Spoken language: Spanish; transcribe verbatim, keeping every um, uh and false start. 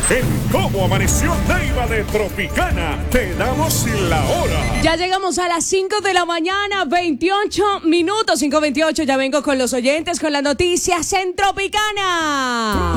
En Cómo Amaneció Neiva de Tropicana, te damos la hora. Ya llegamos a las cinco de la mañana, veintiocho minutos, cinco veintiocho. Ya vengo con los oyentes, con las noticias en Tropicana.